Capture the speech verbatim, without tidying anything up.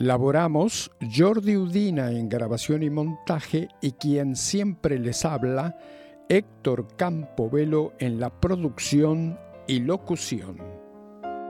Laboramos Jordi Udina en grabación y montaje y quien siempre les habla, Héctor Campobello en la producción y locución.